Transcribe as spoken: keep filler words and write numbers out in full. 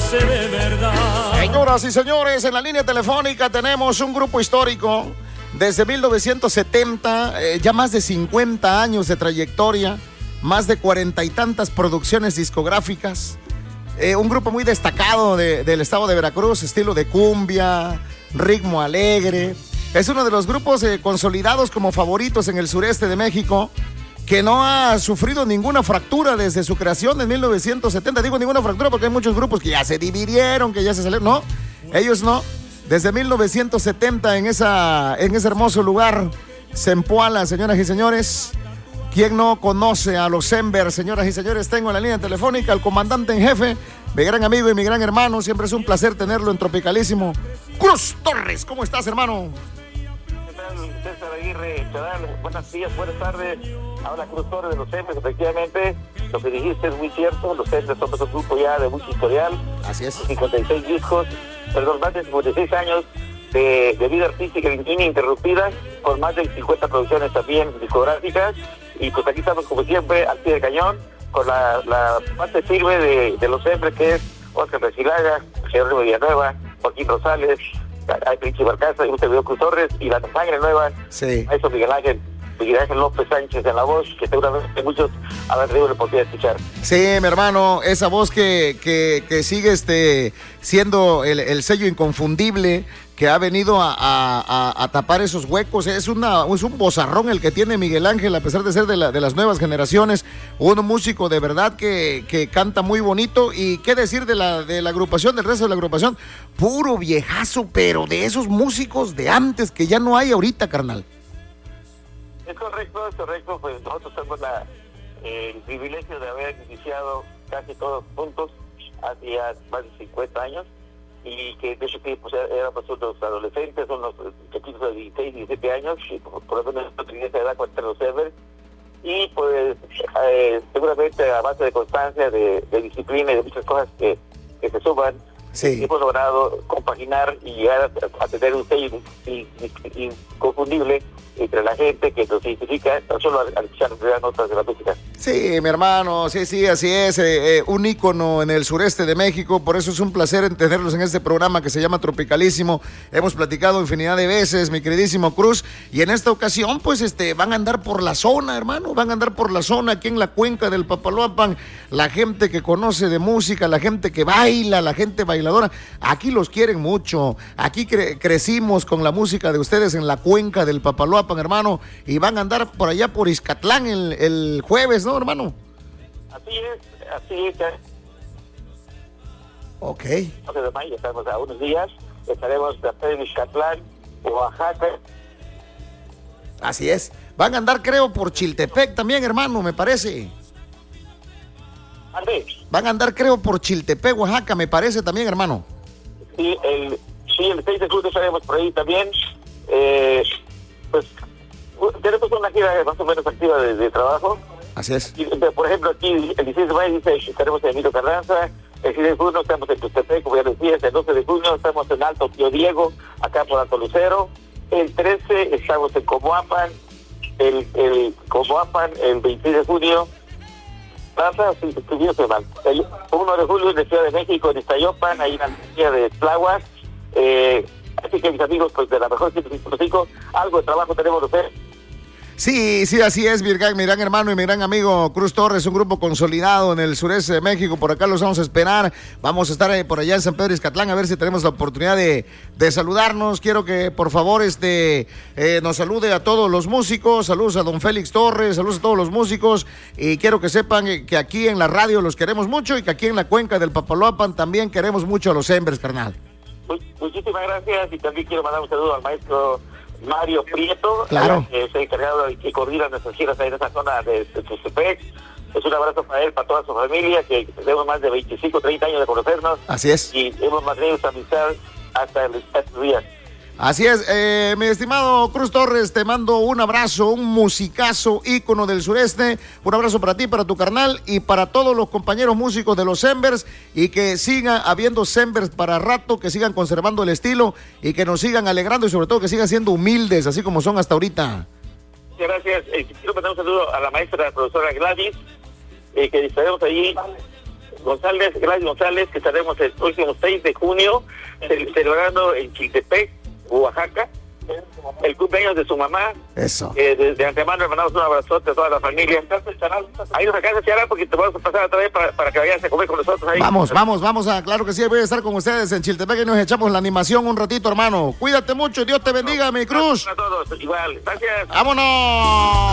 nace de verdad. Señoras y señores, en la línea telefónica tenemos un grupo histórico desde mil novecientos setenta, eh, ya más de cincuenta años de trayectoria, más de cuarenta y tantas producciones discográficas, eh, un grupo muy destacado de, del estado de Veracruz, estilo de cumbia, ritmo alegre. Es uno de los grupos eh, consolidados como favoritos en el sureste de México, que no ha sufrido ninguna fractura desde su creación en mil novecientos setenta. Digo ninguna fractura porque hay muchos grupos que ya se dividieron, que ya se salieron. No, ellos no. Desde mil novecientos setenta en, esa, en ese hermoso lugar, Zempoala, señoras y señores. ¿Quién no conoce a los Embers, señoras y señores? Tengo en la línea telefónica al comandante en jefe, mi gran amigo y mi gran hermano. Siempre es un placer tenerlo en Tropicalísimo. Cruz Torres, ¿cómo estás, hermano? César Aguirre Charal, buenos días, buenas tardes. Habla Cruz Torres de los Embers. Efectivamente, lo que dijiste es muy cierto. Los Embers somos un grupo ya de mucho historial. Así es. cincuenta y seis discos, perdón, más de cincuenta y seis años de, de vida artística ininterrumpida, con más de cincuenta producciones también discográficas. Y pues aquí estamos, como siempre, al pie de cañón, con la, la parte firme de, de los Embers, que es Oscar Resilaga, Jerónimo Villanueva, Joaquín Rosales, hay Príncipe Barcaza, y un servidor Cruz Torres, y la sangre nueva, sí. Eso Miguel Ángel, Miguel Ángel López Sánchez en la voz, que seguramente muchos habrán tenido la oportunidad de escuchar. Sí, mi hermano, esa voz que, que, que sigue este, siendo el, el sello inconfundible, que ha venido a, a, a tapar esos huecos. Es, una, es un vozarrón el que tiene Miguel Ángel, a pesar de ser de, la, de las nuevas generaciones. Un músico de verdad que, que canta muy bonito. Y qué decir de la, de la agrupación, del resto de la agrupación. Puro viejazo, pero de esos músicos de antes que ya no hay ahorita, carnal. Es correcto, es correcto. Pues nosotros tenemos la, eh, el privilegio de haber iniciado casi todos juntos hace ya más de cincuenta años. Y que de hecho pues, éramos unos adolescentes, unos chiquitos de dieciséis, diecisiete años, y por, por lo menos no tenía esa edad cuando los Embers. Y pues eh, seguramente a base de constancia, de, de disciplina y de muchas cosas que, que se suman, sí, hemos logrado compaginar y llegar a, a tener un sello inconfundible entre la gente que nos identifica, no solo al escuchar las notas de la música. Sí, mi hermano, sí, sí, así es, eh, eh, un ícono en el sureste de México, por eso es un placer tenerlos en este programa que se llama Tropicalísimo. Hemos platicado infinidad de veces, mi queridísimo Cruz, y en esta ocasión, pues, este, van a andar por la zona, hermano, van a andar por la zona aquí en la cuenca del Papaloapan, la gente que conoce de música, la gente que baila, la gente bailadora, aquí los quieren mucho, aquí cre- crecimos con la música de ustedes en la cuenca del Papaloapan, hermano, y van a andar por allá por Izcatlán el, el jueves, ¿no, hermano? Así es, así es. Ok. doce de mayo, estamos a unos días, estaremos en Izcatlán, Oaxaca. Así es. Van a andar, creo, por Chiltepec también, hermano, me parece. ¿Ande? Van a andar, creo, por Chiltepec, Oaxaca, me parece también, hermano. Sí, el, sí, el seis de julio estaremos por ahí también. Eh, pues tenemos una gira más o menos activa de, de trabajo. Así es. Y, por ejemplo, aquí el dieciséis de mayo dice, estaremos en Emilio Carranza. El seis de junio estamos en Tustepec, como ya decías. El doce de junio estamos en Alto Tío Diego, acá por Alto Lucero. El trece estamos en Comoapan. El, el Comoapan, el veintiséis de junio. Nada, sí, estuvimos mal. El uno de julio en la Ciudad de México, en Iztayopan, ahí en la ciudad de Tláhuac. Eh, así que mis amigos, pues de la mejor ciento cinco punto cinco, algo de trabajo tenemos que hacer. Sí, sí, así es, mi gran, mi gran hermano y mi gran amigo Cruz Torres, un grupo consolidado en el sureste de México. Por acá los vamos a esperar. Vamos a estar eh, por allá en San Pedro Izcatlán a ver si tenemos la oportunidad de, de saludarnos. Quiero que por favor este eh, nos salude a todos los músicos. Saludos a don Félix Torres, saludos a todos los músicos. Y quiero que sepan que aquí en la radio los queremos mucho y que aquí en la cuenca del Papaloapan también queremos mucho a los Embers, carnal. Muchísimas gracias, y también quiero mandar un saludo al maestro Mario Prieto, claro, que es el encargado y que coordina nuestras giras ahí en esa zona de Tustepec. Es un abrazo para él, para toda su familia, que tenemos más de veinticinco, treinta años de conocernos. Así es. Y hemos mantenido esa amistad hasta estos días. Así es, eh, mi estimado Cruz Torres, te mando un abrazo, un musicazo, ícono del sureste, un abrazo para ti, para tu carnal y para todos los compañeros músicos de los Embers, y que siga habiendo Embers para rato, que sigan conservando el estilo y que nos sigan alegrando y sobre todo que sigan siendo humildes, así como son hasta ahorita. Muchas gracias. Eh, quiero mandar un saludo a la maestra, la profesora Gladys, eh, que estaremos allí González, Gladys González, que estaremos el próximo seis de junio celebrando en Chiltepec, Oaxaca, el cumpleaños de su mamá. Eso. Eh, de, de antemano le mandamos un abrazote a toda la familia. Ahí nos alcanza a Charal porque te vamos a pasar otra vez para, para que vayas a comer con nosotros ahí. Vamos, vamos, vamos a, claro que sí, voy a estar con ustedes en Chiltepec y nos echamos la animación un ratito, hermano. Cuídate mucho, Dios te bendiga, mi Cruz. A todos, igual. Gracias. ¡Vámonos!